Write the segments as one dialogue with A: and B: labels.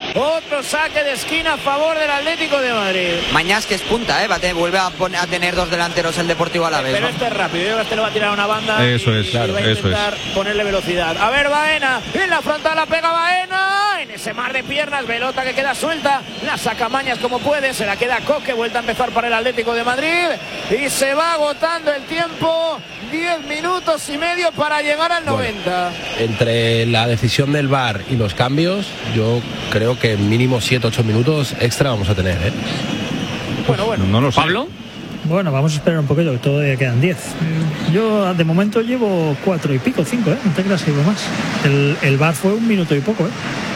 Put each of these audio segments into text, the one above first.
A: Otro saque de esquina a favor del Atlético de Madrid.
B: Mañas que es punta, vuelve a tener dos delanteros el Deportivo Alavés.
A: Pero
B: ¿no?
A: este es rápido, yo creo que este le va a tirar a una banda.
C: Eso es, claro,
A: y va a intentar ponerle velocidad. A ver, Baena, en la frontal la pega Baena, en ese mar de piernas, pelota que queda suelta, la saca Mañas como puede, se la queda Coque, vuelta a empezar para el Atlético de Madrid y se va agotando el tiempo, 10 minutos y medio para llegar al 90.
D: Entre la decisión del VAR y los cambios, yo creo que mínimo 7-8 minutos extra vamos a tener, ¿eh?
A: Bueno.
C: No lo sé.
E: ¿Pablo?
F: Bueno, vamos a esperar un poquito, que todavía quedan 10. Yo de momento llevo 4 y pico, 5, no te creas que llevo más. El VAR fue 1 minuto y poco,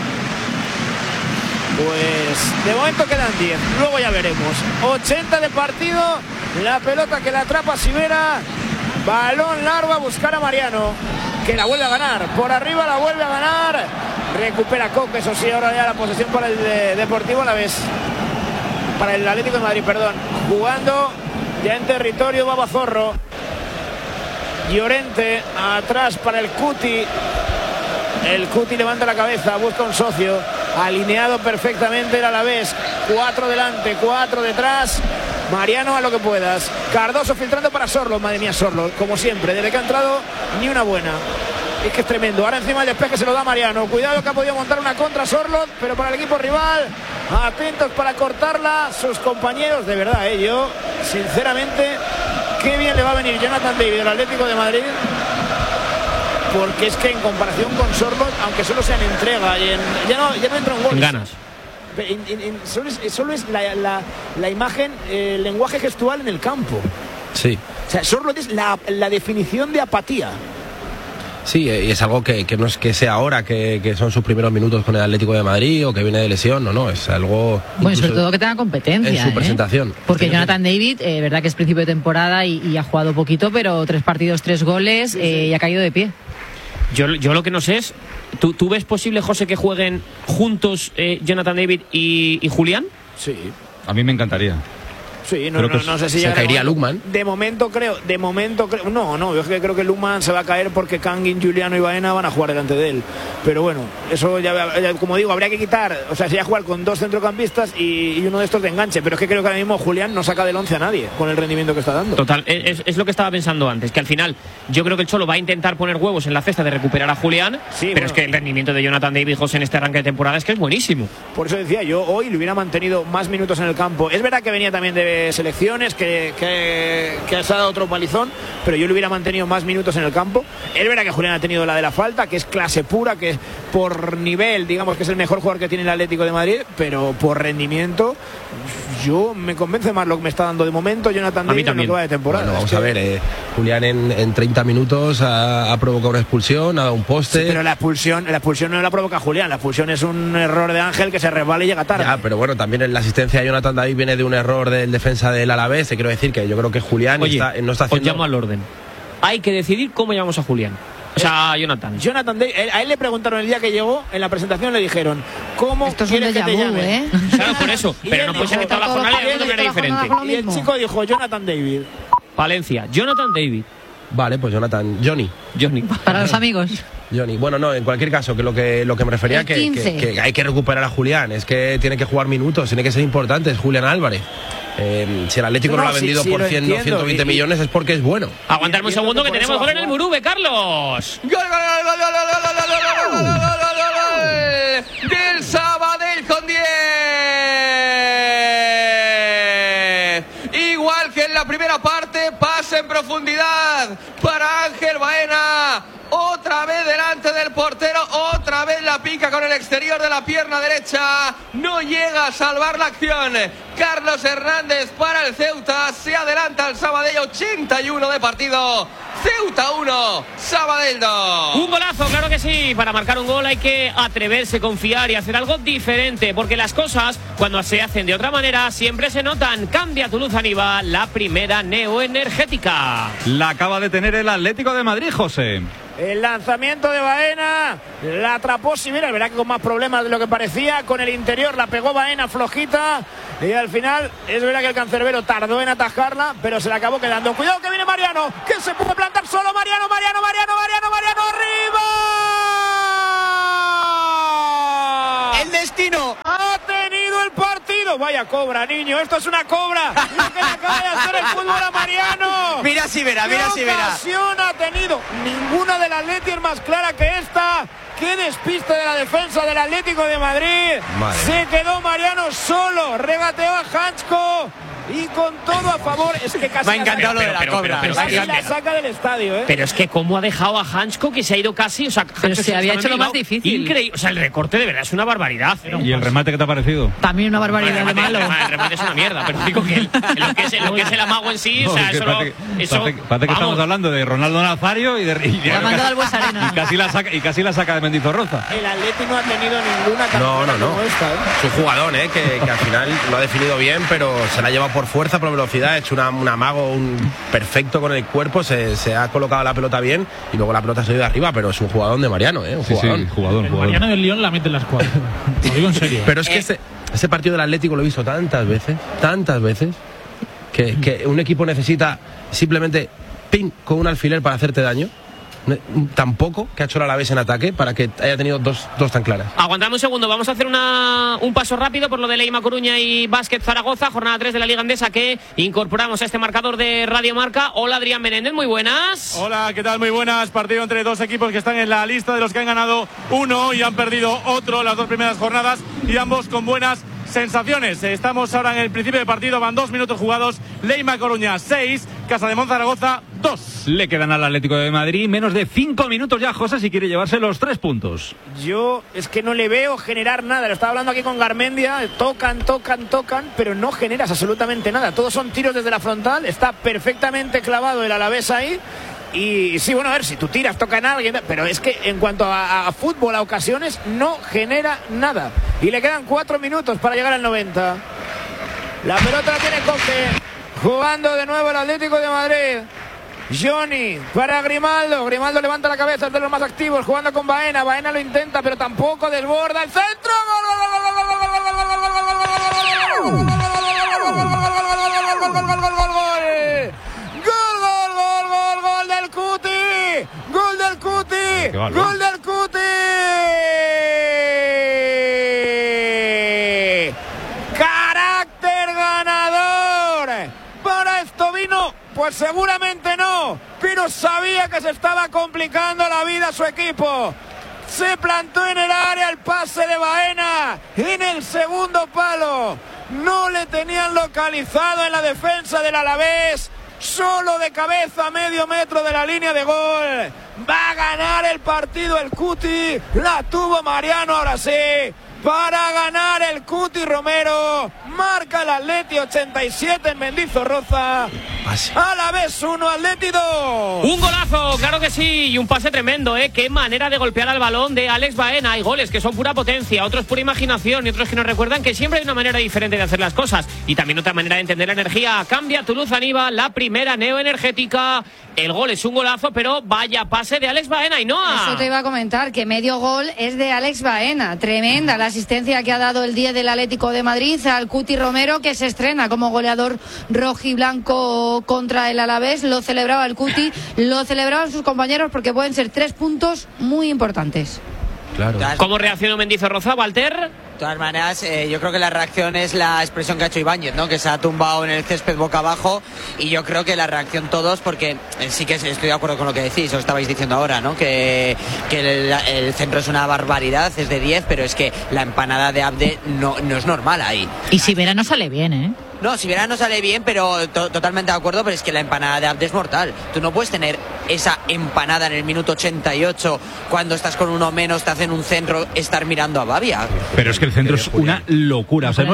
A: Pues de momento quedan 10, luego ya veremos. 80 de partido, la pelota que la atrapa Sivera, balón largo a buscar a Mariano, que la vuelve a ganar, por arriba la vuelve a ganar, recupera Coque, eso sí, ahora ya la posesión para el Deportivo Alavés, para el Atlético de Madrid, perdón, jugando ya en territorio Babazorro. Llorente atrás para el Cuti levanta la cabeza, busca un socio, alineado perfectamente el Alavés, 4 delante, 4 detrás. Mariano a lo que puedas, Cardoso filtrando para Sorlo, madre mía Sorlo, como siempre, desde que ha entrado ni una buena. Es que es tremendo, ahora encima el despeje se lo da Mariano, cuidado que ha podido montar una contra Sorlo, pero para el equipo rival, atentos para cortarla sus compañeros, de verdad, yo sinceramente, qué bien le va a venir Jonathan David del Atlético de Madrid, porque es que en comparación con Sorlo, aunque solo sea en entrega y ya no entra en goles,
E: en ganas.
A: Solo es la imagen, el lenguaje gestual en el campo.
D: Sí.
A: O sea, Sorlo es la definición de apatía.
D: Sí, y es algo que no es que sea ahora, que son sus primeros minutos con el Atlético de Madrid o que viene de lesión, no, es algo...
G: Bueno, sobre todo que tenga competencia.
D: En su presentación.
G: Porque Jonathan David, verdad que es principio de temporada y ha jugado poquito, pero 3 partidos, 3 goles y ha caído de pie.
E: Yo lo que no sé es, ¿tú ves posible, José, que jueguen juntos Jonathan David y Julián?
A: Sí.
C: A mí me encantaría.
A: Sí, no sé si
D: se caería Lukman.
A: De momento creo. No, yo creo que Lukman se va a caer porque Kangin, Juliano y Baena van a jugar delante de él. Pero bueno, eso ya como digo, habría que quitar, o sea, sería jugar con 2 centrocampistas y uno de estos de enganche. Pero es que creo que ahora mismo Julián no saca del 11 a nadie con el rendimiento que está dando.
E: Total, es lo que estaba pensando antes, que al final yo creo que el Cholo va a intentar poner huevos en la cesta de recuperar a Julián, sí, pero bueno, es que el rendimiento de Jonathan David, José, en este arranque de temporada es que es buenísimo.
A: Por eso decía, yo hoy le hubiera mantenido más minutos en el campo. Es verdad que venía también de selecciones, que se ha dado otro palizón, pero yo le hubiera mantenido más minutos en el campo. Es verdad que Julián ha tenido la de la falta, que es clase pura, que por nivel, digamos que es el mejor jugador que tiene el Atlético de Madrid, pero por rendimiento yo me convence más lo que me está dando de momento Jonathan David en lo que va de temporada.
D: Bueno, vamos a ver, Julián en 30 minutos ha provocado una expulsión, ha dado un poste.
A: Sí, pero la expulsión no la provoca Julián, la expulsión es un error de Ángel que se resbala y llega tarde.
D: Ya, pero bueno, también la asistencia de Jonathan David viene de un error del defensa del Alavés. Te quiero decir que yo creo que Julián no está haciendo...
E: Os llamo al orden. Hay que decidir cómo llamamos a Julián. O sea, a Jonathan David,
A: a él le preguntaron el día que llegó, en la presentación le dijeron, ¿cómo quieres que te llame?
E: Claro, por eso, pero no puede ser que toda la jornada de una manera diferente.
A: Y el chico dijo, Jonathan David.
E: Palencia, Jonathan David.
D: Vale, pues Johnny.
G: Para los amigos.
D: Johnny. Bueno, no, en cualquier caso, que lo que me refería que hay que recuperar a Julián, es que tiene que jugar minutos, tiene que ser importante, es Julián Álvarez. Si el Atlético no lo ha vendido por 120 millones es porque es bueno.
E: Aguantarme un segundo que tenemos gol en el Murube, Carlos.
H: ¡Gol! Del Sabadell con 10. Igual que en la primera parte, pase en profundidad para Ángel Baena. Otra vez delante del portero, otra vez la pica con el exterior de la pierna derecha. No llega a salvar la acción. Carlos Hernández para el Ceuta. Se adelanta el Sabadell, 81 de partido. Ceuta 1, Sabadell 2.
E: Un golazo, claro que sí. Para marcar un gol hay que atreverse, confiar y hacer algo diferente, porque las cosas, cuando se hacen de otra manera, siempre se notan. Cambia tu luz Aniva, la primera neoenergética.
C: La acaba de tener el Atlético de Madrid, José.
A: El lanzamiento de Baena, la atrapó Sivera, es verdad que con más problemas de lo que parecía, con el interior la pegó Baena flojita y al final es verdad que el cancerbero tardó en atajarla, pero se la acabó quedando. Cuidado que viene Mariano, que se puede plantar solo Mariano, arriba.
B: El destino.
A: vaya cobra, niño. Esto es una cobra. Lo que le acaba de hacer el fútbol a Mariano.
B: Mira si verá, mira si verá.
A: ¿Qué ocasión ha tenido? Ninguna del Atleti es más clara que esta. ¡Qué despiste de la defensa del Atlético de Madrid! Madre. Se quedó Mariano solo, regateó a Hansko y con todo a favor. Es que casi
B: me ha encantado lo de la cobra.
A: Casi la saca del estadio, ¿eh?
E: Pero es que cómo ha dejado a Hansko, que se ha ido casi. O sea,
G: pero se había hecho lo más difícil.
E: Increíble. O sea, el recorte de verdad es una barbaridad.
C: ¿Y el remate qué te ha parecido?
G: También una barbaridad de malo.
E: El remate es una mierda. Pero digo que lo que es el amago en sí, o sea,
C: parece que estamos hablando de Ronaldo Nazario y de
G: la mandado al Bues Arena.
C: Y casi la saca de Mendizorroza.
A: El Atleti no ha tenido ninguna
D: cantidad como esta, ¿eh? Es un jugador, que al final lo ha definido bien, pero se la ha llevado por fuerza, por velocidad, ha hecho un amago perfecto con el cuerpo, se ha colocado la pelota bien y luego la pelota se ha ido arriba, pero es un jugador de Mariano, un jugador.
C: Sí, jugador.
F: Mariano del Lyon la mete en la escuadra. Lo digo en serio.
D: Pero es que ese partido del Atlético lo he visto tantas veces, que un equipo necesita simplemente con un alfiler para hacerte daño. Tampoco que ha hecho el Alavés en ataque para que haya tenido dos tan claras.
E: Aguantame un segundo, vamos a hacer un paso rápido por lo de Leima Coruña y Básquet Zaragoza, jornada 3 de la Liga Endesa, que incorporamos a este marcador de Radio Marca. Hola, Adrián Menéndez, muy buenas.
I: Hola, ¿qué tal? Muy buenas. Partido entre dos equipos que están en la lista de los que han ganado uno y han perdido otro las dos primeras jornadas, y ambos con buenas sensaciones. Estamos ahora en el principio del partido, van 2 minutos jugados. Leima Coruña 6, Casademont Zaragoza 2.
C: Le quedan al Atlético de Madrid menos de 5 minutos ya, José, si quiere llevarse los 3 puntos.
A: Yo es que no le veo generar nada. Lo estaba hablando aquí con Garmendia. Tocan, pero no generas absolutamente nada. Todos son tiros desde la frontal. Está perfectamente clavado el Alavés ahí. Y sí, bueno, a ver, si tú tiras, tocan a alguien, pero es que en cuanto a fútbol, a ocasiones, no genera nada. Y le quedan 4 minutos para llegar al 90. La pelota la tiene Coque, jugando de nuevo el Atlético de Madrid. Johnny para Grimaldo. Grimaldo levanta la cabeza, es de los más activos, jugando con Baena. Baena lo intenta, pero tampoco desborda. El centro. ¡Gol del Cuti! ¡Carácter ganador! ¿Para esto vino? Pues seguramente no, pero sabía que se estaba complicando la vida a su equipo. Se plantó en el área, el pase de Baena en el segundo palo. No le tenían localizado en la defensa del Alavés. Solo de cabeza, medio metro de la línea de gol. Va a ganar el partido el Cuti. La tuvo Mariano, ahora sí. Para ganar el Cuti Romero. Marca el Atleti 87 en Mendizorroza. Alavés 1, Atleti 2.
E: Un golazo, claro que sí. Y un pase tremendo, ¿eh? Qué manera de golpear al balón de Alex Baena. Hay goles que son pura potencia, otros pura imaginación y otros que nos recuerdan que siempre hay una manera diferente de hacer las cosas. Y también otra manera de entender la energía. Cambia tu luz, Aníbal, la primera neoenergética. El gol es un golazo, pero vaya pase de Alex Baena. Y no.
J: Eso te iba a comentar, que medio gol es de Alex Baena. Tremenda la asistencia que ha dado el día del Atlético de Madrid al Cuti Romero, que se estrena como goleador rojiblanco contra el Alavés. Lo celebraba el Cuti, lo celebraban sus compañeros, porque pueden ser 3 puntos muy importantes.
D: Claro.
E: ¿Cómo reaccionó Mendizorroza, Walter?
B: De todas maneras, yo creo que la reacción es la expresión que ha hecho Ibáñez, ¿no? Que se ha tumbado en el césped boca abajo, y yo creo que la reacción todos, porque sí que estoy de acuerdo con lo que decís, os estabais diciendo ahora, ¿no? Que el centro es una barbaridad, es de 10, pero es que la empanada de Abde no es normal ahí.
G: Y si Vera no sale bien, ¿eh?
B: No, si Vera no sale bien, pero totalmente de acuerdo, pero es que la empanada de Abde es mortal. Tú no puedes tener esa empanada en el minuto 88 cuando estás con uno menos, te hacen un centro, estar mirando a Babia.
C: Pero es que el centro es una locura. O sea,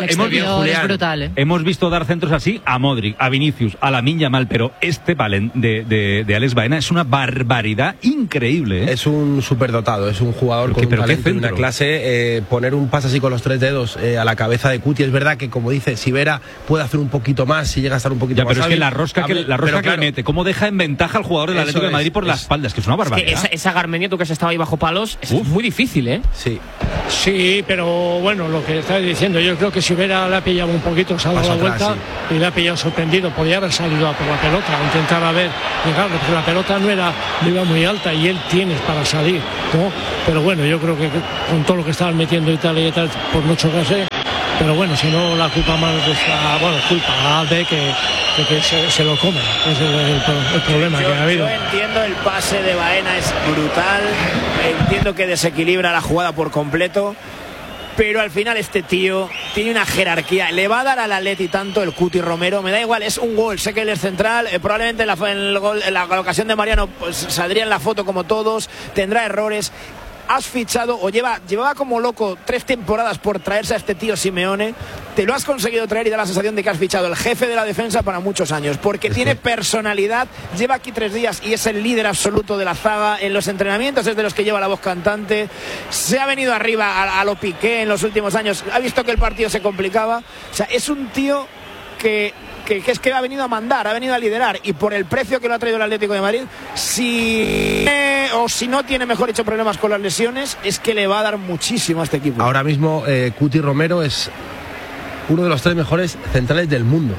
C: hemos visto dar centros así a Modric, a Vinicius, a Lamine Yamal, pero este Valen de Alex Baena es una barbaridad increíble, ¿eh?
D: Es un superdotado, es un jugador con un talento, una clase. Poner un pase así con los 3 dedos a la cabeza de Cuti, es verdad que, como dice, si Vera puede hacer un poquito más, si llega a estar un poquito más.
C: Pero es que la rosca que le mete, cómo deja en ventaja al jugador del Atlético de Madrid por la espalda, es que es una barbaridad.
E: Es que esa Garmendia, tú que has estado ahí bajo palos, es muy difícil, ¿eh?
F: Sí, pero bueno, lo que estáis diciendo, yo creo que si Vera le ha pillado un poquito, se ha dado la vuelta y le ha pillado sorprendido, podía haber salido a por la pelota, intentar haber llegado, porque la pelota no iba muy alta y él tiene para salir, ¿no? Pero bueno, yo creo que con todo lo que estaban metiendo Italia y tal, por mucho que sea, pero bueno, si no la culpa más culpa a Alde que se lo come, es el problema que ha habido.
A: Yo entiendo el pase de Baena, es brutal, entiendo que desequilibra la jugada por completo, pero al final este tío tiene una jerarquía, le va a dar al Atleti tanto el Cuti Romero, me da igual, es un gol, sé que él es central, probablemente en la ocasión de Mariano pues saldría en la foto como todos, tendrá errores. Has fichado o llevaba como loco 3 temporadas por traerse a este tío Simeone, te lo has conseguido traer y da la sensación de que has fichado el jefe de la defensa para muchos años, porque tiene personalidad, lleva aquí 3 días y es el líder absoluto de la zaga, en los entrenamientos es de los que lleva la voz cantante, se ha venido arriba a lo Piqué en los últimos años, ha visto que el partido se complicaba, o sea, es un tío que es que ha venido a mandar, ha venido a liderar, y por el precio que lo ha traído el Atlético de Madrid, si no tiene, mejor dicho, problemas con las lesiones, es que le va a dar muchísimo a este equipo.
D: Ahora mismo Cuti Romero es uno de los 3 mejores centrales del mundo.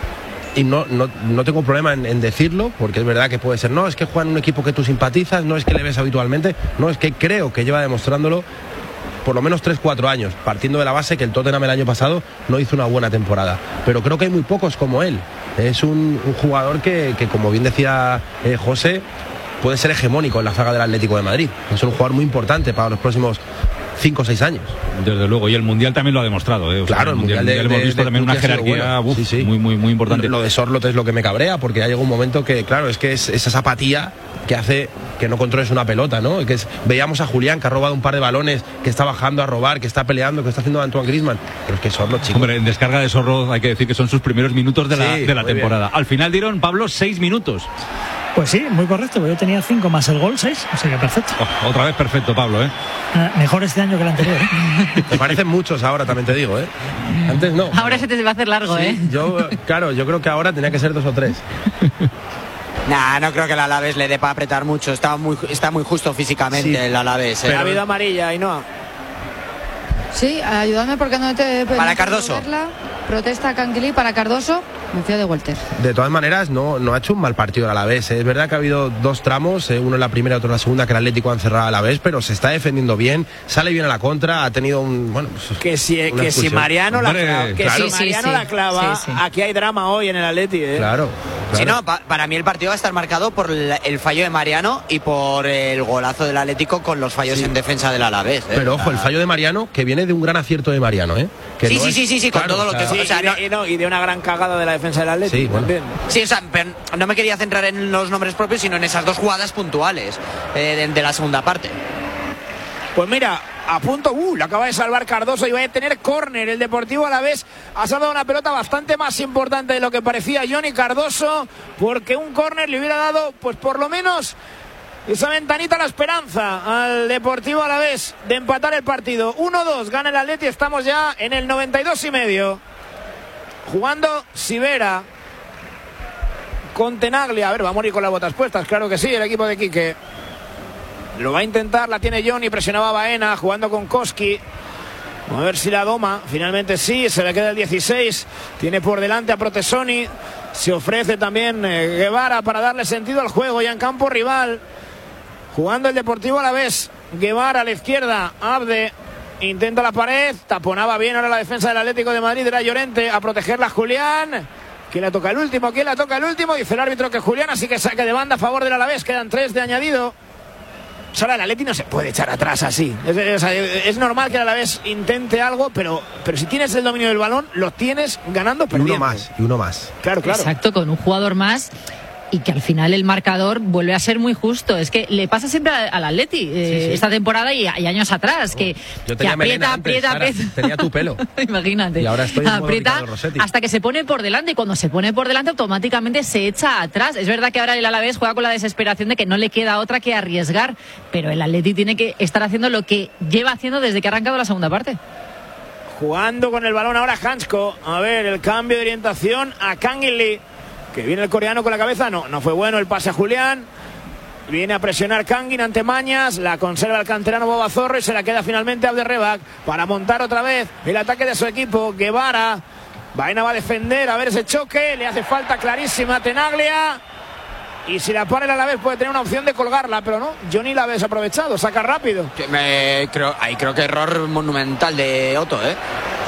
D: Y no tengo problema en decirlo, porque es verdad que puede ser, no, es que juega en un equipo que tú simpatizas, no es que le ves habitualmente, no, es que creo que lleva demostrándolo por lo menos 3-4 años, partiendo de la base que el Tottenham el año pasado no hizo una buena temporada, pero creo que hay muy pocos como él. Es un jugador que como bien decía José, puede ser hegemónico en la zaga del Atlético de Madrid. Es un jugador muy importante para los próximos 5 o 6 años.
C: Desde luego, y el Mundial también lo ha demostrado.
D: Claro,
C: sea, el Mundial hemos visto también una jerarquía muy importante.
D: Lo de Sorloth es lo que me cabrea, porque ya llegó un momento que, claro, es que es esa apatía que hace que no controles una pelota, ¿no? Veíamos a Julián, que ha robado un par de balones, que está bajando a robar, que está peleando, que está haciendo Antoine Griezmann, pero es que Sorloth, chico.
C: Hombre, en descarga de Sorloth hay que decir que son sus primeros minutos de la temporada. Bien. Al final dieron, Pablo, 6 minutos.
K: Pues sí, muy correcto, yo tenía 5 más el gol, 6, o sea que perfecto.
C: Otra vez perfecto, Pablo, ¿eh?
K: Mejor este año que el anterior, ¿eh?
D: Me parecen muchos ahora, también te digo, ¿eh? Antes no.
G: Ahora se te va a hacer largo, sí, ¿eh?
D: Yo creo que ahora tenía que ser 2 o 3.
B: No creo que el Alavés le dé para apretar mucho, está muy justo físicamente el Alavés.
A: Pero ha habido amarilla y no.
J: Sí, ayúdame porque no te...
B: Para Cardoso.
J: Protesta Canguilí para Cardoso. Me fío de Walter.
D: De todas maneras, no ha hecho un mal partido el Alavés. Es verdad que ha habido 2 tramos, uno en la primera y otro en la segunda, que el Atlético han cerrado al Alavés, pero se está defendiendo bien, sale bien a la contra, ha tenido un... Bueno,
A: que si Mariano la clava,
G: sí.
A: Aquí hay drama hoy en el Atleti, ¿eh?
D: Claro.
B: Sí, no, para mí el partido va a estar marcado por el fallo de Mariano y por el golazo del Atlético con los fallos en defensa del Alavés.
D: Pero ojo, el fallo de Mariano, que viene de un gran acierto de Mariano, ¿eh? Que
B: sí, con todo lo que...
A: y de una gran cagada de la defensa del Atlético.
D: Sí, bueno.
A: También.
B: Sí, o sea, pero no me quería centrar en los nombres propios, sino en esas 2 jugadas puntuales de la segunda parte.
A: Pues mira, a punto, lo acaba de salvar Cardoso y va a tener córner. El Deportivo Alavés ha salvado una pelota bastante más importante de lo que parecía Johnny Cardoso, porque un córner le hubiera dado, pues por lo menos, esa ventanita a la esperanza al Deportivo Alavés de empatar el partido. 1-2, gana el Atleti, estamos ya en el 92,5. Jugando Sivera con Tenaglia. A ver, va a morir con las botas puestas, claro que sí, el equipo de Quique. Lo va a intentar, la tiene Johnny, presionaba Baena, jugando con Koski. A ver si la doma, finalmente sí, se le queda el 16. Tiene por delante a Protesoni. Se ofrece también Guevara para darle sentido al juego ya en campo rival. Jugando el Deportivo Alavés. Guevara a la izquierda, Abde. Intenta la pared, taponaba bien ahora la defensa del Atlético de Madrid, era Llorente, a protegerla Julián. ¿Quién la toca el último? Dice el árbitro que Julián, así que saque de banda a favor del Alavés, quedan 3 de añadido. Ahora el Atleti no se puede echar atrás así. Es normal que el Alavés intente algo, pero si tienes el dominio del balón, lo tienes ganando perdiendo.
D: Y uno más.
A: Claro.
G: Exacto, con un jugador más. Y que al final el marcador vuelve a ser muy justo. Es que le pasa siempre al Atleti esta temporada y años atrás, que aprieta.
D: Tenía tu pelo.
G: Imagínate.
D: Y ahora estoy
G: aprieta hasta que se pone por delante, y cuando se pone por delante automáticamente se echa atrás. Es verdad que ahora el Alavés juega con la desesperación de que no le queda otra que arriesgar, pero el Atleti tiene que estar haciendo lo que lleva haciendo desde que ha arrancado la segunda parte.
A: Jugando con el balón ahora Hansko. A ver, el cambio de orientación a Canguilí. Que viene el coreano con la cabeza, no fue bueno el pase a Julián. Viene a presionar Kangin ante Mañas, la conserva el canterano Bobazorro y se la queda finalmente a Abderrebak para montar otra vez el ataque de su equipo. Guevara, Baena va a defender, a ver ese choque, le hace falta clarísima a Tenaglia. Y si la para el Alavés puede tener una opción de colgarla, pero no, Johnny la ves aprovechado, saca rápido.
B: Creo que error monumental de Otto,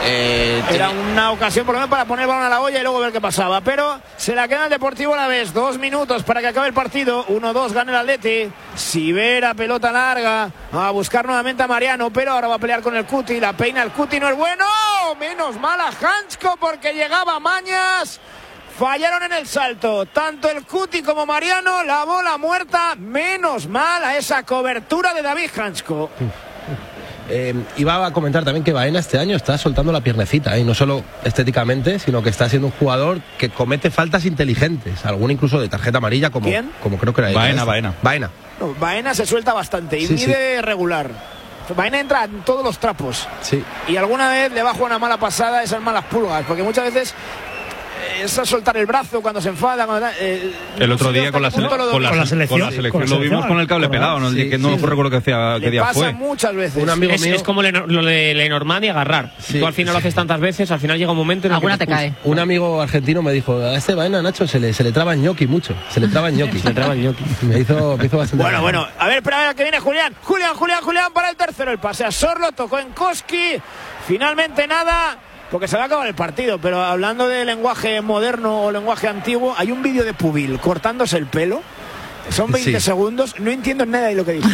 A: Era una ocasión por lo menos para poner el balón a la olla y luego ver qué pasaba, pero se la queda el Deportivo Alavés. 2 minutos para que acabe el partido. 1-2 gana el Atleti. Sivera, pelota larga, a buscar nuevamente a Mariano, pero ahora va a pelear con el Cuti. La peina el Cuti, no es bueno. Menos mal a Hansko porque llegaba Mañas. Fallaron en el salto, tanto el Cuti como Mariano. La bola muerta, menos mal a esa cobertura de David Hansko.
D: Iba a comentar también que Baena este año está soltando la piernecita, no solo estéticamente, sino que está siendo un jugador que comete faltas inteligentes, alguna incluso de tarjeta amarilla, como creo que era
C: Baena.
A: No, Baena se suelta bastante y mide regular. Baena entra en todos los trapos.
D: Sí.
A: Y alguna vez le baja una mala pasada esas malas pulgas, porque muchas veces es a soltar el brazo cuando se enfada.
C: El otro día con la selección lo vimos con el cable pelado, ¿no? Sí, que no recuerdo qué día
A: pasa
C: fue.
A: Muchas veces.
E: Un amigo mío, es como lo de Lenormand y agarrar. Sí, tú al final lo haces tantas veces, al final llega un momento en el
G: alguna que te cae.
D: Un amigo argentino me dijo: a este Baena, Nacho, se le traba el ñoqui mucho. Se le traba el ñoqui. Me hizo bastante.
A: Bueno. A ver, que viene Julián para el tercero. El pase a Sorlo, tocó en Koski. Finalmente nada, porque se va a acabar el partido. Pero hablando de lenguaje moderno o lenguaje antiguo, hay un vídeo de Pubil cortándose el pelo. Son 20 segundos. No entiendo nada de lo que dice.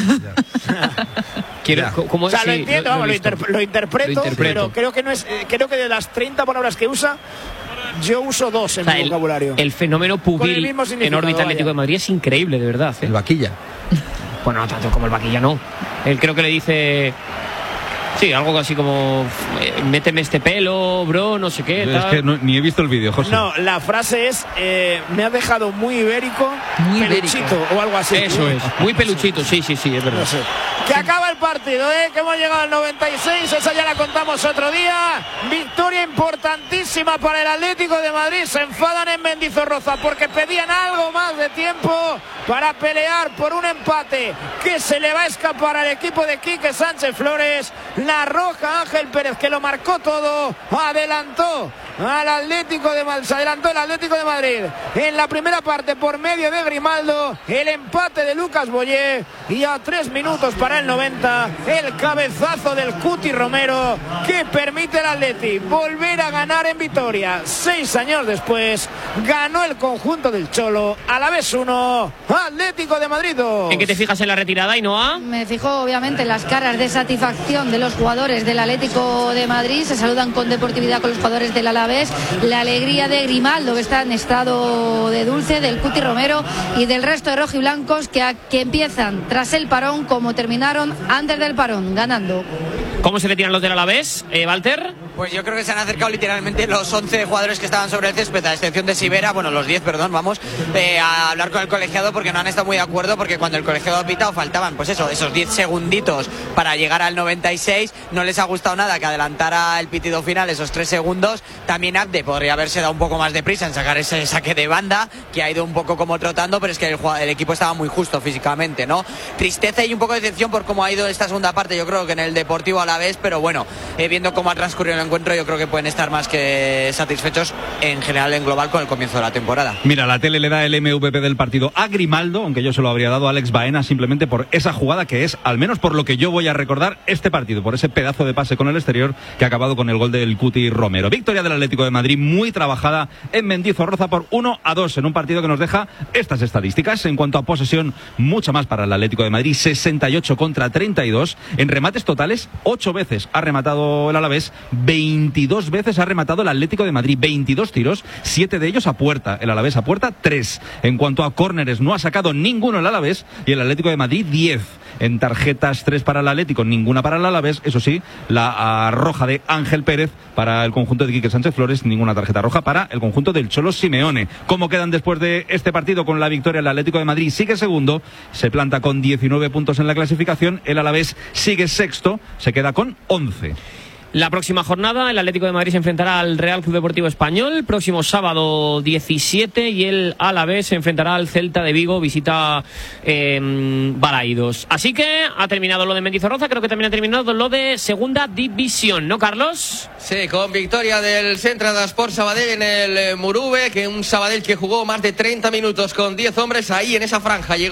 A: Lo entiendo, lo interpreto, pero creo que no es. Creo que de las 30 palabras que usa, yo uso 2 en mi vocabulario.
E: El fenómeno Pubil en órbita Atlético de Madrid es increíble, de verdad.
D: El Vaquilla.
E: Bueno, no tanto como el Vaquilla, no. Él creo que le dice... Sí, algo así como méteme este pelo, bro, no sé qué.
C: Es que ni he visto el vídeo, José.
A: No, la frase es me ha dejado muy ibérico, peluchito o algo así.
E: Eso es, muy peluchito, sí, es verdad.
A: No sé. Que acaba el partido, que hemos llegado al 96, esa ya la contamos otro día. Victoria importantísima para el Atlético de Madrid. Se enfadan en Mendizorroza porque pedían algo más de tiempo para pelear por un empate que se le va a escapar al equipo de Quique Sánchez Flores. La roja Ángel Pérez, que lo marcó todo, adelantó al Atlético de Madrid, se adelantó el Atlético de Madrid en la primera parte por medio de Grimaldo. El empate de Lucas Boyé y a 3 minutos para el 90 el cabezazo del Cuti Romero que permite al Atleti volver a ganar en Vitoria. 6 años después ganó el conjunto del Cholo. Alavés 1, Atlético de Madrid 2.
E: ¿En qué te fijas en la retirada, Ainhoa?
J: Me fijo obviamente en las caras de satisfacción de los jugadores del Atlético de Madrid. Se saludan con deportividad con los jugadores del Alavés. La alegría de Grimaldo, que está en estado de dulce, del Cuti Romero y del resto de rojiblancos que empiezan tras el parón como terminaron antes del parón, ganando.
E: ¿Cómo se retiran los del Alavés, Walter?
B: Pues yo creo que se han acercado literalmente los 11 jugadores que estaban sobre el césped, a excepción de Sivera, bueno, los 10, perdón, a hablar con el colegiado porque no han estado muy de acuerdo, porque cuando el colegiado ha pitado faltaban, pues eso, esos 10 segunditos para llegar al 96, no les ha gustado nada que adelantara el pitido final, esos 3 segundos. También Abde podría haberse dado un poco más de prisa en sacar ese saque de banda, que ha ido un poco como trotando, pero es que el equipo estaba muy justo físicamente, ¿no? Tristeza y un poco de decepción por cómo ha ido esta segunda parte, yo creo que en el Deportivo Alavés, pero bueno, viendo cómo ha transcurrido el encuentro, yo creo que pueden estar más que satisfechos en general, en global, con el comienzo de la temporada.
C: Mira, la tele le da el MVP del partido a Grimaldo, aunque yo se lo habría dado a Alex Baena simplemente por esa jugada que es, al menos por lo que yo voy a recordar, este partido, por ese pedazo de pase con el exterior que ha acabado con el gol del Cuti Romero. Victoria del Atlético de Madrid muy trabajada en Mendizorroza por 1-2 en un partido que nos deja estas estadísticas. En cuanto a posesión, mucha más para el Atlético de Madrid, 68 contra 32. En remates totales, 8 veces ha rematado el Alavés, 22 veces ha rematado el Atlético de Madrid, 22 tiros, 7 de ellos a puerta, el Alavés a puerta 3. En cuanto a córneres, no ha sacado ninguno el Alavés y el Atlético de Madrid 10. En tarjetas 3 para el Atlético, ninguna para el Alavés, eso sí, la roja de Ángel Pérez para el conjunto de Quique Sánchez Flores, ninguna tarjeta roja para el conjunto del Cholo Simeone. ¿Cómo quedan después de este partido? Con la victoria, el Atlético de Madrid sigue segundo, se planta con 19 puntos en la clasificación, el Alavés sigue sexto, se queda con 11.
E: La próxima jornada, el Atlético de Madrid se enfrentará al Real Club Deportivo Español, próximo sábado 17, y el Alavés se enfrentará al Celta de Vigo, visita Balaidos. Así que ha terminado lo de Mendizorroza, creo que también ha terminado lo de Segunda División, ¿no, Carlos?
H: Sí, con victoria del Centre d'Esport Sabadell en el Murube, que un Sabadell que jugó más de 30 minutos con 10 hombres, ahí en esa franja llegó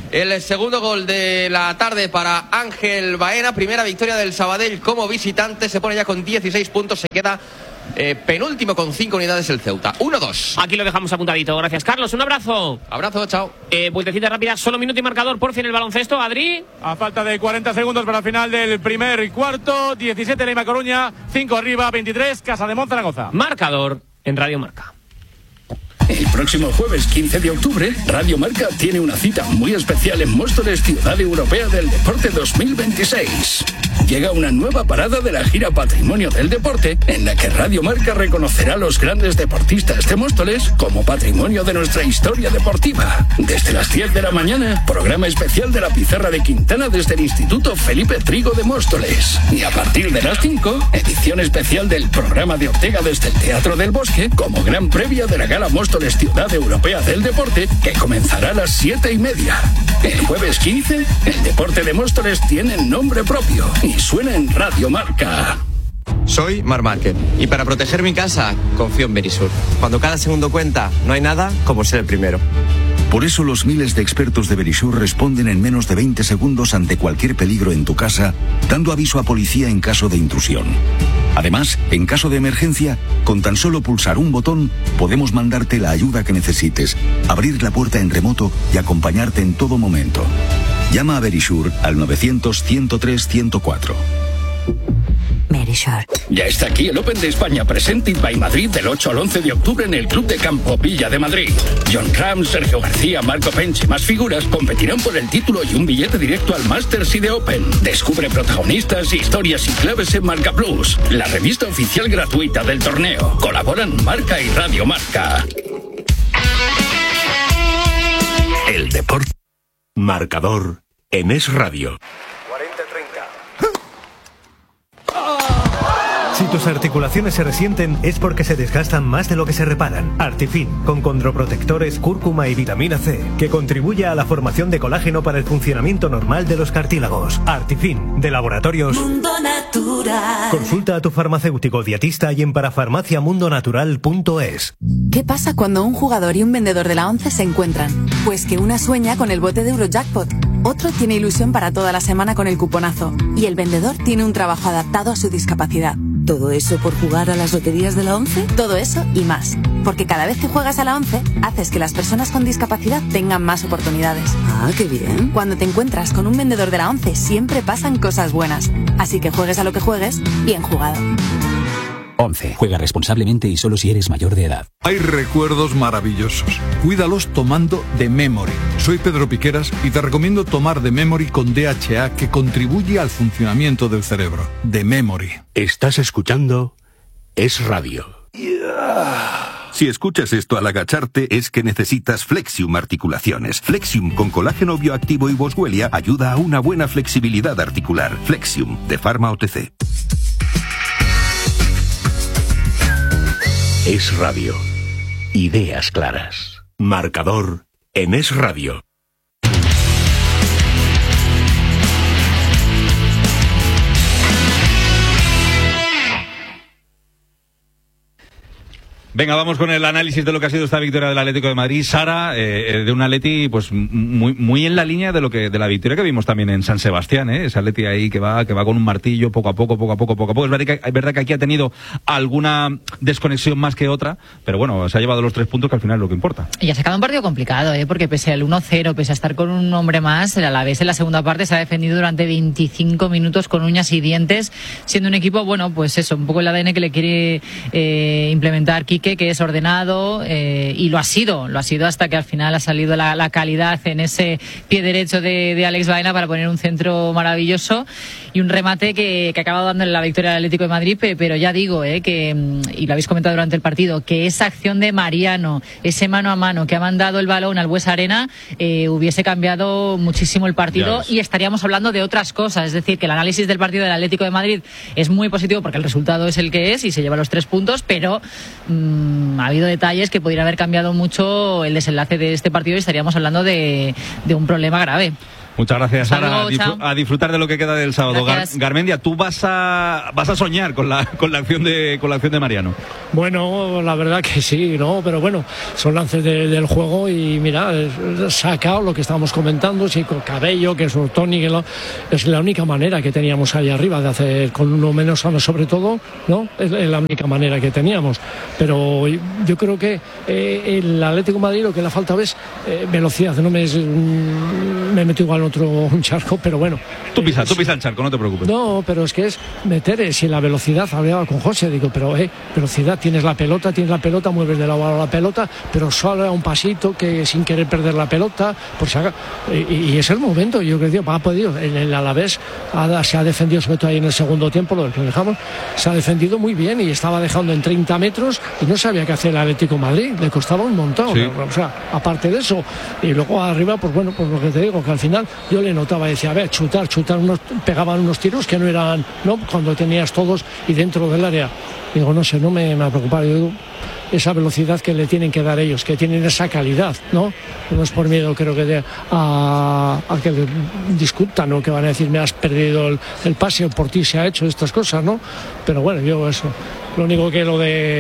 H: El segundo gol de la tarde para Ángel Baena. Primera victoria del Sabadell como visitante. Se pone ya con 16 puntos. Se queda penúltimo con 5 unidades el Ceuta. 1-2.
E: Aquí lo dejamos apuntadito. Gracias, Carlos. Un abrazo.
H: Abrazo, chao.
E: Vueltecita rápida. Solo minuto y marcador por fin el baloncesto. Adri.
I: A falta de 40 segundos para el final del primer cuarto. 17 Leima Coruña. 5 arriba. 23 Casademont Zaragoza.
E: Marcador en Radio Marca.
L: El próximo jueves 15 de octubre, Radio Marca tiene una cita muy especial en Móstoles, Ciudad Europea del Deporte 2026. Llega una nueva parada de la gira Patrimonio del Deporte, en la que Radio Marca reconocerá a los grandes deportistas de Móstoles como patrimonio de nuestra historia deportiva. Desde las 10 de la mañana, programa especial de la Pizarra de Quintana desde el Instituto Felipe Trigo de Móstoles. Y a partir de las 5, edición especial del programa de Ortega desde el Teatro del Bosque, como gran previa de la Gala Móstoles Ciudad Europea del Deporte, que comenzará a las 7:30. El jueves 15, el deporte de Móstoles tiene nombre propio y suena en Radio Marca.
M: Soy Marc Márquez y para proteger mi casa confío en Verisur. Cuando cada segundo cuenta, no hay nada como ser el primero.
N: Por eso los miles de expertos de Verisur responden en menos de 20 segundos ante cualquier peligro en tu casa, dando aviso a policía en caso de intrusión. Además, en caso de emergencia, con tan solo pulsar un botón, podemos mandarte la ayuda que necesites, abrir la puerta en remoto y acompañarte en todo momento. Llama a Verisur al 900-103-104.
O: Verisur.
L: Ya está aquí el Open de España Presented by Madrid del 8 al 11 de octubre en el Club de Campo Villa de Madrid. John Ram, Sergio García, Marco Pench y más figuras competirán por el título y un billete directo al Masters y de Open. Descubre protagonistas, historias y claves en Marca Plus, la revista oficial gratuita del torneo. Colaboran Marca y Radio Marca.
P: El deporte. Marcador en Es Radio.
Q: Si tus articulaciones se resienten es porque se desgastan más de lo que se reparan. Artifin, con condroprotectores, cúrcuma y vitamina C, que contribuye a la formación de colágeno para el funcionamiento normal de los cartílagos. Artifin, de Laboratorios
O: Mundo Natural.
Q: Consulta a tu farmacéutico dietista y en parafarmaciamundonatural.es.
R: ¿Qué pasa cuando un jugador y un vendedor de la ONCE se encuentran? Pues que una sueña con el bote de Eurojackpot, otro tiene ilusión para toda la semana con el cuponazo y el vendedor tiene un trabajo adaptado a su discapacidad.
O: ¿Todo eso por jugar a las loterías de la ONCE?
R: Todo eso y más. Porque cada vez que juegas a la ONCE, haces que las personas con discapacidad tengan más oportunidades.
O: Ah, qué bien.
R: Cuando te encuentras con un vendedor de la ONCE, siempre pasan cosas buenas. Así que juegues a lo que juegues, bien jugado.
S: 11. Juega responsablemente y solo si eres mayor de edad.
T: Hay recuerdos maravillosos. Cuídalos tomando The Memory. Soy Pedro Piqueras y te recomiendo tomar The Memory con DHA, que contribuye al funcionamiento del cerebro. The Memory.
P: Estás escuchando Es Radio. Si escuchas esto al agacharte es que necesitas Flexium Articulaciones. Flexium con colágeno bioactivo y boswellia ayuda a una buena flexibilidad articular. Flexium, de Pharma OTC. Es Radio. Ideas claras. Marcador en Es Radio.
C: Venga, vamos con el análisis de lo que ha sido esta victoria del Atlético de Madrid. Sara, de un Atleti pues muy en la línea de la victoria que vimos también en San Sebastián, ese Atleti ahí que va con un martillo poco a poco. Es verdad que aquí ha tenido alguna desconexión más que otra, pero bueno, se ha llevado los 3 puntos, que al final es lo que importa.
G: Y ha sacado un partido complicado, porque pese al 1-0, pese a estar con un hombre más, el Alavés en la segunda parte se ha defendido durante 25 minutos con uñas y dientes, siendo un equipo, bueno, pues eso, un poco el ADN que le quiere implementar Quique, que es ordenado, y lo ha sido hasta que al final ha salido la calidad en ese pie derecho de Alex Baena para poner un centro maravilloso y un remate que ha acabado dándole la victoria al Atlético de Madrid. Pero ya digo, que, y lo habéis comentado durante el partido, que esa acción de Mariano, ese mano a mano que ha mandado el balón al Buesa Arena, hubiese cambiado muchísimo el partido y estaríamos hablando de otras cosas. Es decir, que el análisis del partido del Atlético de Madrid es muy positivo porque el resultado es el que es y se lleva los 3 puntos, pero ha habido detalles que podrían haber cambiado mucho el desenlace de este partido y estaríamos hablando de un problema grave.
C: Muchas gracias, Sara. A disfrutar de lo que queda del sábado. Garmendia, tú vas a soñar con la acción de Mariano.
F: Bueno, la verdad que sí, ¿no? Pero bueno, son lances del juego y mira, sacado lo que estábamos comentando, sí, con Cabello, que es Toni, que es la única manera que teníamos ahí arriba de hacer con uno menos sano sobre todo, ¿no? Es la única manera que teníamos. Pero yo creo que el Atlético de Madrid lo que le ha faltado es velocidad. No me he metido igual en un charco, pero bueno.
C: Tú pisa el charco, no te preocupes.
F: No, pero es que es meter, si la velocidad, hablaba con José, digo, pero velocidad, tienes la pelota, mueves de lado a la pelota, pero solo a un pasito que sin querer perder la pelota, pues y es el momento, yo creo que ha podido, el Alavés se ha defendido, sobre todo ahí en el segundo tiempo, lo que dejamos, se ha defendido muy bien y estaba dejando en 30 metros y no sabía qué hacer el Atlético de Madrid, le costaba un montón, sí. O sea, aparte de eso, y luego arriba, pues bueno, pues lo que te digo, que al final yo le notaba, decía, a ver, chutar, pegaban unos tiros que no eran, ¿no? Cuando tenías todos y dentro del área. Digo, no sé, no me ha preocupado. Yo digo, esa velocidad que le tienen que dar ellos, que tienen esa calidad, ¿no? No es por miedo, creo que a que discutan, ¿no? Que van a decir, me has perdido el pase o por ti se ha hecho estas cosas, ¿no? Pero bueno, yo eso. Lo único que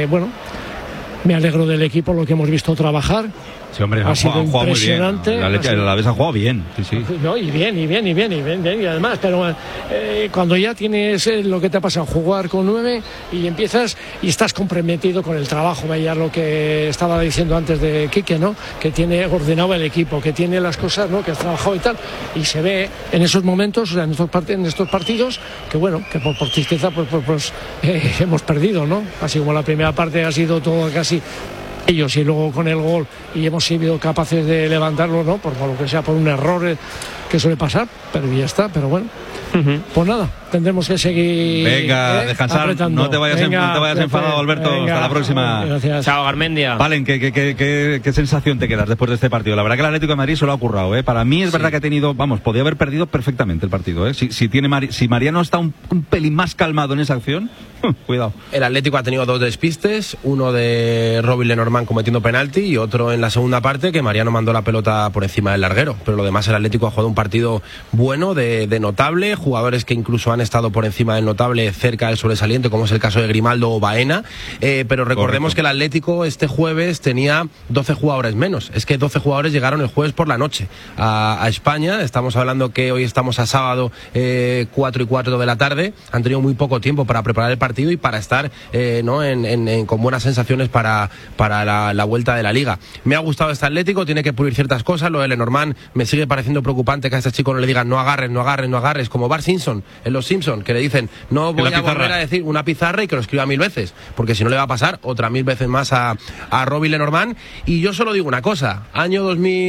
F: me alegro del equipo, lo que hemos visto trabajar.
C: Sí, hombre, ha sido impresionante. Muy bien. El Alavés ha jugado bien, sí.
F: No, y bien. Y además, pero cuando ya tienes lo que te ha pasado, jugar con 9 y empiezas y estás comprometido con el trabajo, veía lo que estaba diciendo antes de Quique, ¿no? Que tiene ordenado el equipo, que tiene las cosas, ¿no? Que has trabajado y tal, y se ve en esos momentos, o sea, en estos partidos, que bueno, que por tristeza pues hemos perdido, ¿no? Así como la primera parte ha sido todo casi ellos y luego con el gol y hemos sido capaces de levantarlo, ¿no? Por lo que sea, por un error que suele pasar, pero ya está, pero bueno. Pues nada, tendremos que seguir.
C: Venga, descansar, apretando. No te vayas enfadado, Alberto. Venga, hasta la próxima.
E: Gracias. Chao, Garmendia.
C: Valen, ¿qué sensación te quedas después de este partido? La verdad que el Atlético de Madrid se lo ha currado, ¿eh? Para mí es verdad que ha tenido, podía haber perdido perfectamente el partido, ¿eh? Si Mariano está un pelín más calmado en esa acción, cuidado.
D: El Atlético ha tenido 2 despistes, uno de Robin Lenormand cometiendo penalti y otro en la segunda parte que Mariano mandó la pelota por encima del larguero. Pero lo demás, el Atlético ha jugado un partido bueno, de notable, jugadores que incluso han estado por encima del notable, cerca del sobresaliente, como es el caso de Grimaldo o Baena, pero recordemos que el Atlético este jueves tenía 12 jugadores menos. Es que 12 jugadores llegaron el jueves por la noche a España. Estamos hablando que hoy estamos a sábado 4:15 de la tarde. Han tenido muy poco tiempo para preparar el partido y para estar con buenas sensaciones para la vuelta de la Liga. Me ha gustado este Atlético, tiene que pulir ciertas cosas. Lo de Lenormand me sigue pareciendo preocupante, que a este chico no le digan no agarres, como Bart Simpson en Los Simpson, que le dicen no voy a volver a decir una pizarra y que lo escriba 1000 veces, porque si no le va a pasar otra 1000 veces más a Robin Lenormand. Y yo solo digo una cosa, año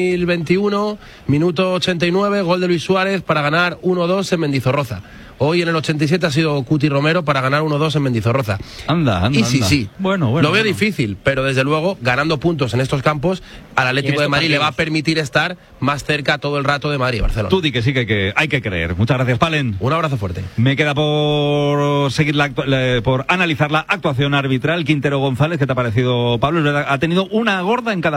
D: 2021, minuto 89, gol de Luis Suárez para ganar 1-2 en Mendizorroza. Hoy en el 87 ha sido Cuti Romero para ganar 1-2 en Mendizorroza.
C: Anda.
D: Sí.
C: Bueno.
D: Lo veo difícil, pero desde luego, ganando puntos en estos campos, al Atlético de Madrid le va a permitir estar más cerca todo el rato de Madrid y Barcelona.
C: Tú di que sí, que hay que creer. Muchas gracias, Palen.
D: Un abrazo fuerte.
C: Me queda por seguir por analizar la actuación arbitral. Quintero González, ¿qué te ha parecido, Pablo? Es verdad, ha tenido una gorda en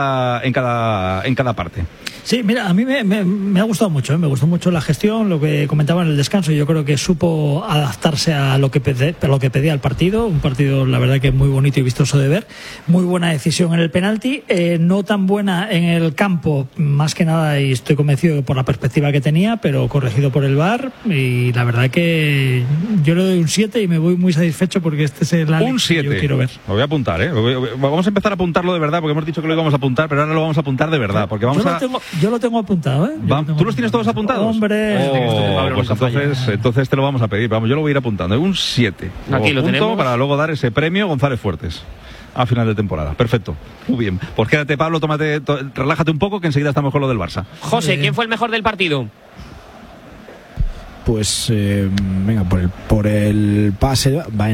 C: cada parte.
K: Sí, mira, a mí me ha gustado mucho, me gustó mucho la gestión, lo que comentaba en el descanso. Yo creo que supo adaptarse a lo que pedía el partido. Un partido, la verdad, que muy bonito y vistoso de ver. Muy buena decisión en el penalti, no tan buena en el campo, más que nada, y estoy convencido que por la perspectiva que tenía, pero corregido por el VAR. Y la verdad que yo le doy un 7 y me voy muy satisfecho porque este es el
C: un 7 que yo quiero ver. Lo voy a apuntar, ¿eh? Vamos a empezar a apuntarlo de verdad, porque hemos dicho que lo íbamos a apuntar, pero ahora lo vamos a apuntar de verdad, porque vamos
K: yo lo tengo apuntado, ¿eh?
C: ¿Tú los tienes todos apuntados?
K: Hombre.
C: Pues entonces te lo vamos a pedir. Vamos, yo lo voy a ir apuntando. Un 7.
E: Aquí lo tenemos.
C: Para luego dar ese premio González Fuertes a final de temporada. Perfecto. Muy bien. Pues quédate, Pablo, relájate un poco, que enseguida estamos con lo del Barça.
E: José, ¿quién fue el mejor del partido?
U: Pues, venga, por el pase, Baena.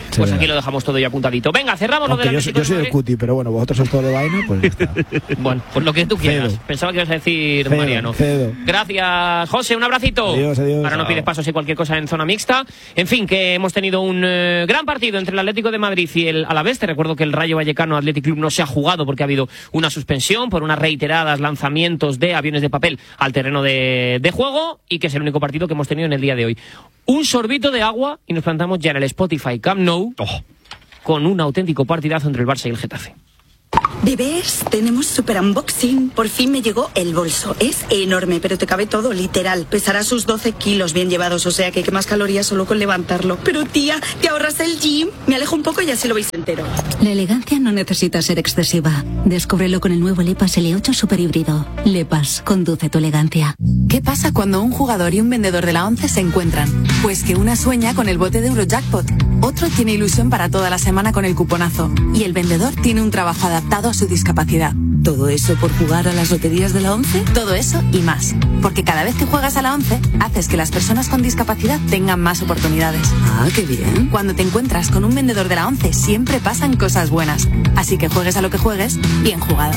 E: pues aquí lo dejamos todo ya apuntadito. Venga, cerramos lo de la
A: yo soy el Cuti, pero bueno, vosotros sois todo de vaina, pues ya está.
E: Bueno, pues lo que tú quieras. Pensaba que ibas a decir Mariano. Gracias, José, un abracito.
A: Adiós.
E: Ahora no pides pasos y cualquier cosa en zona mixta. En fin, que hemos tenido un gran partido entre el Atlético de Madrid y el Alavés. Te recuerdo que el Rayo Vallecano Athletic Club no se ha jugado porque ha habido una suspensión por unas reiteradas lanzamientos de aviones de papel al terreno de juego, y que es el único partido que hemos tenido en el día de hoy. Un sorbito de agua y nos plantamos ya en el Spotify Camp Nou con un auténtico partidazo entre el Barça y el Getafe.
U: Bebés, tenemos super unboxing. Por fin me llegó el bolso. Es enorme, pero te cabe todo, literal. Pesará sus 12 kilos bien llevados, o sea que quemas calorías solo con levantarlo. Pero tía, te ahorras el gym. Me alejo un poco y así lo veis entero.
O: La elegancia no necesita ser excesiva. Descúbrelo con el nuevo Lepas L8 Super Híbrido. Lepas, conduce tu elegancia.
R: ¿Qué pasa cuando un jugador y un vendedor de la 11 se encuentran? Pues que una sueña con el bote de Eurojackpot, otro tiene ilusión para toda la semana con el cuponazo, y el vendedor tiene un trabajo adaptado a su discapacidad.
O: ¿Todo eso por jugar a las loterías de la 11?
R: Todo eso y más. Porque cada vez que juegas a la 11, haces que las personas con discapacidad tengan más oportunidades.
O: Ah, qué bien.
R: Cuando te encuentras con un vendedor de la 11, siempre pasan cosas buenas. Así que juegues a lo que juegues, bien jugado.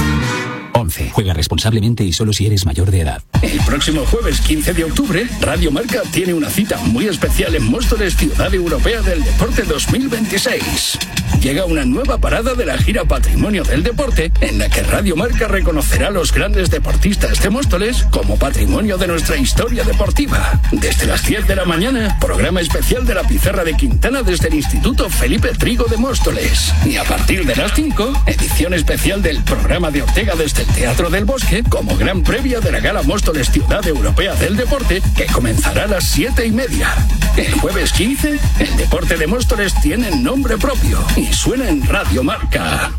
S: 11. Juega responsablemente y solo si eres mayor de edad.
L: El próximo jueves 15 de octubre, Radio Marca tiene una cita muy especial en Móstoles, Ciudad Europea del Deporte 2026. Llega una nueva parada de la gira Patrimonio del Deporte, en la que Radio Marca reconocerá a los grandes deportistas de Móstoles como patrimonio de nuestra historia deportiva. Desde las 10 de la mañana, programa especial de la Pizarra de Quintana desde el Instituto Felipe Trigo de Móstoles. Y a partir de las 5, edición especial del programa de Ortega desde el Teatro del Bosque, como gran previa de la Gala Móstoles Ciudad Europea del Deporte, que comenzará a las 7:30. El jueves 15, el deporte de Móstoles tiene nombre propio y suena en Radio Marca.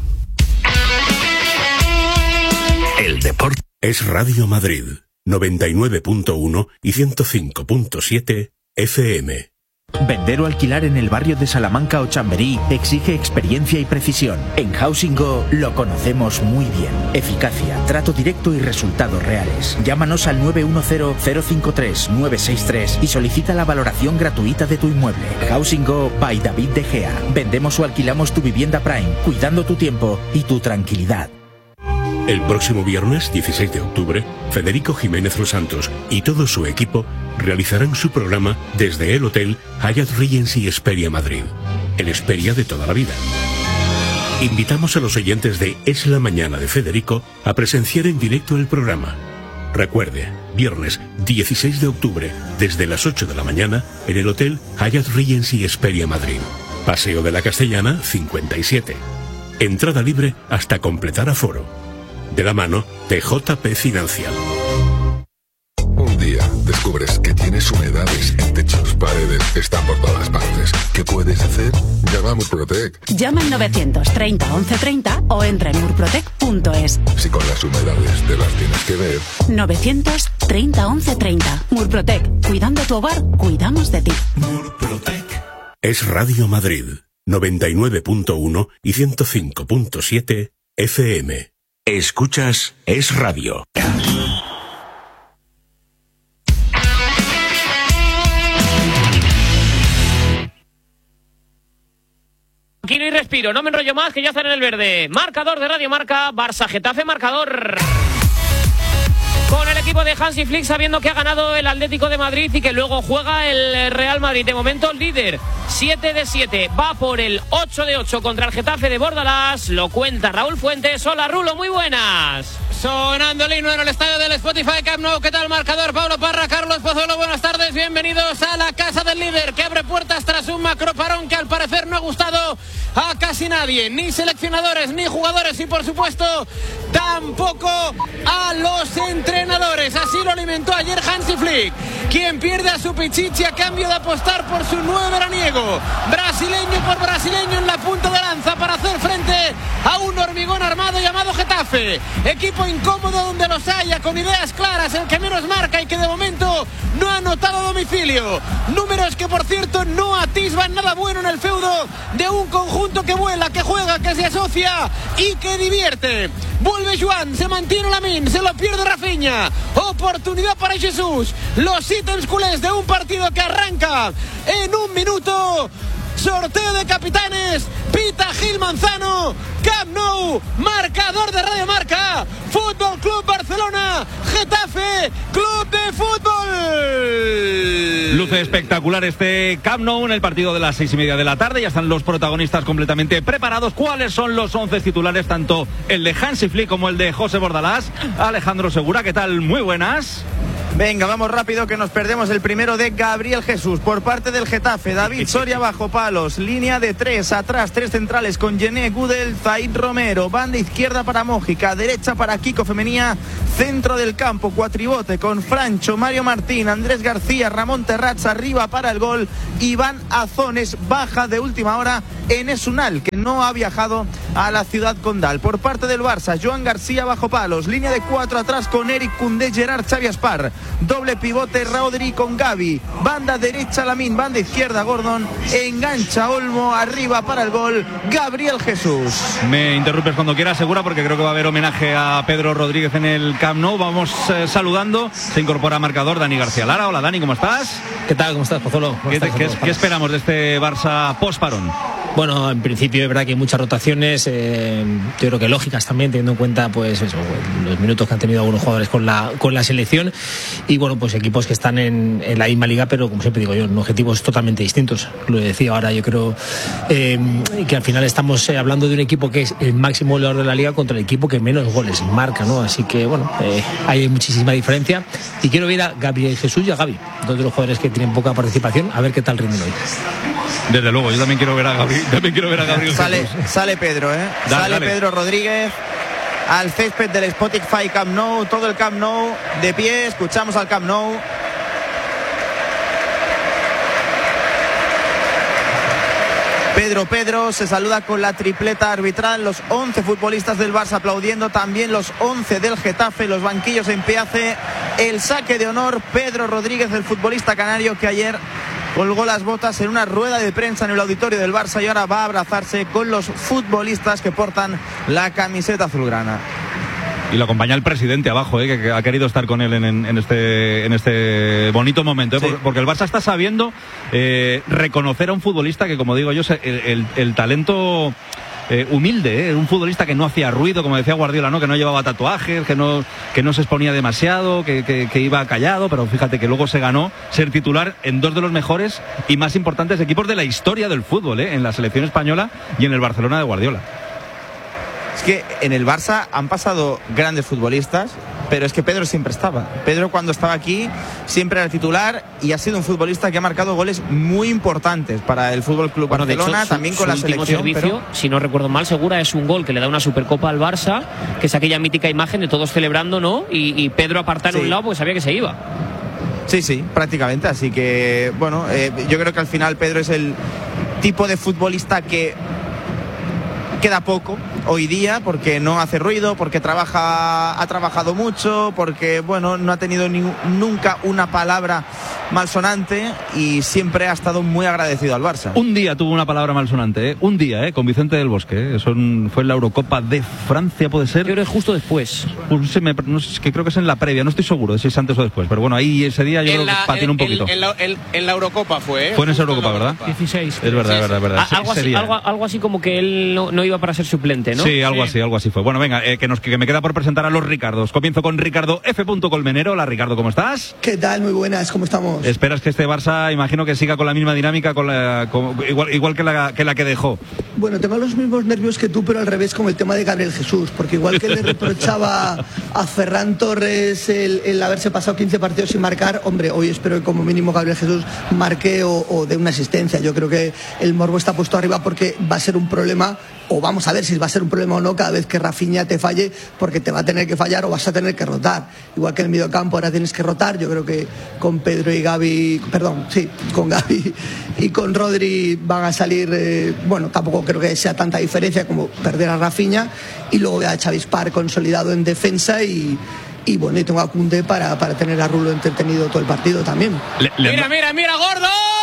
P: El deporte es Radio Madrid, 99.1 y 105.7 FM.
V: Vender o alquilar en el barrio de Salamanca o Chamberí exige experiencia y precisión. En Housing Go lo conocemos muy bien. Eficacia, trato directo y resultados reales. Llámanos al 910-053-963 y solicita la valoración gratuita de tu inmueble. Housing Go by David De Gea. Vendemos o alquilamos tu vivienda Prime, cuidando tu tiempo y tu tranquilidad.
P: El próximo viernes 16 de octubre, Federico Jiménez Los Santos y todo su equipo realizarán su programa desde el Hotel Hyatt Regency Hesperia Madrid, el Hesperia de toda la vida. Invitamos a los oyentes de Es la Mañana de Federico a presenciar en directo el programa. Recuerde, viernes 16 de octubre, desde las 8 de la mañana, en el Hotel Hyatt Regency Hesperia Madrid, Paseo de la Castellana 57. Entrada libre hasta completar aforo. De la mano de JP Financial.
W: Un día descubres que tienes humedades en techos, paredes, están por todas partes. ¿Qué puedes hacer? Llama a Murprotec.
X: Llama al 930 1130 o entra en murprotec.es.
W: Si con las humedades te las tienes que ver.
X: 930 1130. Murprotec. Cuidando tu hogar, cuidamos de ti.
P: Murprotec. Es Radio Madrid, 99.1 y 105.7 FM. Escuchas Es Radio.
E: Aquí no hay respiro, no me enrollo más, que ya están en el verde. Marcador de Radio Marca, Barça Getafe, marcador. Con el equipo de Hansi Flick sabiendo que ha ganado el Atlético de Madrid y que luego juega el Real Madrid. De momento líder, 7 de 7. Va por el 8 de 8 contra el Getafe de Bordalás. Lo cuenta Raúl Fuentes. Hola Rulo, muy buenas.
H: Sonando el himno en el estadio del Spotify Camp Nou. ¿Qué tal, marcador? Pablo Parra, Carlos Pozuelo, buenas tardes. Bienvenidos a la casa del líder, que abre puertas tras un macroparón que al parecer no ha gustado a casi nadie. Ni seleccionadores, ni jugadores y, por supuesto, tampoco a los entrenadores. Así lo alimentó ayer Hansi Flick, quien pierde a su Pichichi a cambio de apostar por su nuevo veraniego. Brasileño por brasileño en la punta de lanza para hacer frente a un hormigón armado llamado Getafe. Equipo incómodo donde los haya, con ideas claras, el que menos marca y que de momento no ha anotado domicilio. Números que, por cierto, no atisban nada bueno en el feudo de un conjunto que vuela, que juega, que se asocia y que divierte. Vuelve Joan, se mantiene Lamine, se lo pierde Rafinha. Oportunidad para Jesús. Los ítems culés de un partido que arranca en un minuto.
A: sorteo de capitanes, pita Gil Manzano, Camp Nou, marcador de Radio Marca, Fútbol Club Barcelona, Getafe, Club de Fútbol.
C: Luce espectacular este Camp Nou en el partido de las 6:30 de la tarde. Ya están los protagonistas completamente preparados. ¿Cuáles son los 11 titulares? Tanto el de Hansi Flick como el de José Bordalás. Alejandro Segura, ¿qué tal? Muy buenas.
B: Venga, vamos rápido que nos perdemos. El primero de Gabriel Jesús por parte del Getafe. David Soria bajo palos, línea de 3, atrás 3 centrales con Gené Gudel, Zaid Romero, banda izquierda para Mójica, derecha para Kiko Femenía, centro del campo, cuatribote con Francho, Mario Martín, Andrés García, Ramón Terrats, arriba para el gol, Iván Azones, baja de última hora Enes Unal, que no ha viajado a la ciudad condal. Por parte del Barça, Joan García bajo palos, línea de 4 atrás con Eric Koundé, Gerard, Xavi Aspar, doble pivote Rodri con Gavi, banda derecha Lamine, banda izquierda Gordon, engancha Olmo, arriba para el gol Gabriel Jesús.
C: Me interrumpes cuando quieras, Segura, porque creo que va a haber homenaje a Pedro Rodríguez en el Camp Nou. Vamos saludando, se incorpora a marcador Dani García Lara. Hola Dani, ¿cómo estás?
I: ¿Qué tal? ¿Cómo estás, Pozuelo?
C: ¿Qué esperamos de este Barça post-parón?
I: Bueno, en principio es verdad que hay muchas rotaciones, yo creo que lógicas también, teniendo en cuenta pues eso, los minutos que han tenido algunos jugadores con la selección, y bueno, pues equipos que están en la misma liga, pero como siempre digo yo, en objetivos totalmente distintos. Lo decía ahora, yo creo que al final estamos hablando de un equipo que es el máximo goleador de la liga contra el equipo que menos goles marca, ¿no? Así que bueno, hay muchísima diferencia, y quiero ver a Gabriel Jesús y a Gavi, dos de los jugadores que tienen poca participación, a ver qué tal rinden hoy.
C: Desde luego, yo también quiero ver a Gabriel.
B: Sale Pedro, dale. Pedro Rodríguez al césped del Spotify Camp Nou, todo el Camp Nou de pie, escuchamos al Camp Nou. Pedro se saluda con la tripleta arbitral, los 11 futbolistas del Barça aplaudiendo, también los 11 del Getafe, los banquillos en pie, hace el saque de honor Pedro Rodríguez, el futbolista canario que ayer colgó las botas en una rueda de prensa en el auditorio del Barça y ahora va a abrazarse con los futbolistas que portan la camiseta azulgrana.
C: Y lo acompaña el presidente abajo, que ha querido estar con él en este bonito momento,
B: sí.
C: Porque el Barça está sabiendo reconocer a un futbolista que, como digo yo, el talento humilde, un futbolista que no hacía ruido, como decía Guardiola, ¿no? Que no llevaba tatuajes, que no se exponía demasiado, que iba callado, pero fíjate que luego se ganó ser titular en dos de los mejores y más importantes equipos de la historia del fútbol, en la selección española y en el Barcelona de Guardiola.
B: Es que en el Barça han pasado grandes futbolistas, pero es que Pedro siempre estaba. Pedro, cuando estaba aquí, siempre era titular y ha sido un futbolista que ha marcado goles muy importantes para el Fútbol Club Barcelona, hecho, también con la selección.
E: Servicio, si no recuerdo mal, Segura, es un gol que le da una Supercopa al Barça, que es aquella mítica imagen de todos celebrando, ¿no? Y Pedro aparta en un lado porque sabía que se iba.
B: Sí, prácticamente. Así que, bueno, yo creo que al final Pedro es el tipo de futbolista que queda poco hoy día, porque no hace ruido, porque ha trabajado mucho, porque bueno, no ha tenido nunca una palabra malsonante y siempre ha estado muy agradecido al Barça.
C: Un día tuvo una palabra malsonante, un día, con Vicente del Bosque, Eso fue en la Eurocopa de Francia, ¿puede ser?
E: Yo creo que justo después.
C: Que creo que es en la previa, no estoy seguro de si es antes o después, pero bueno, ahí ese día yo creo que patinó un poquito.
D: En la Eurocopa fue,
C: Fue en esa Eurocopa, ¿verdad?
E: 16.
C: Es verdad.
E: Algo así como que él no iba para ser suplente, ¿no?
C: Sí, algo así fue. Bueno, venga, que me queda por presentar a los Ricardos. Comienzo con Ricardo F. Colmenero. Hola, Ricardo, ¿cómo estás?
J: ¿Qué tal? Muy buenas, ¿cómo estamos?
C: ¿Esperas que este Barça, imagino que siga con la misma dinámica, igual que la que dejó?
J: Bueno, tengo los mismos nervios que tú, pero al revés con el tema de Gabriel Jesús, porque igual que le reprochaba a Ferran Torres el haberse pasado 15 partidos sin marcar, hombre, hoy espero que como mínimo Gabriel Jesús marque o dé una asistencia. Yo creo que el morbo está puesto arriba porque va a ser un problema, o vamos a ver si va a ser un problema o no cada vez que Rafinha te falle, porque te va a tener que fallar o vas a tener que rotar. Igual que en el mediocampo ahora tienes que rotar, yo creo que con Pedro y Gavi, con Gavi y con Rodri van a salir, tampoco creo que sea tanta diferencia como perder a Rafinha, y luego a Xavi Aspar consolidado en defensa y tengo a Koundé para tener a Rulo entretenido todo el partido también.
E: Mira, gordo.